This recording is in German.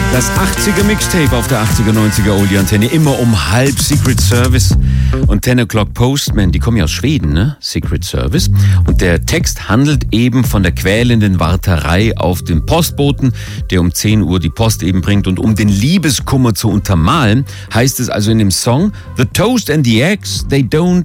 Das 80er Mixtape auf der 80er, 90er Oldie Antenne, immer um halb. Secret Service und 10 O'Clock Postman, die kommen ja aus Schweden, ne? Secret Service. Und der Text handelt eben von der quälenden Warterei auf den Postboten, der um 10 Uhr die Post eben bringt. Und um den Liebeskummer zu untermalen, heißt es also in dem Song: The toast and the eggs, they don't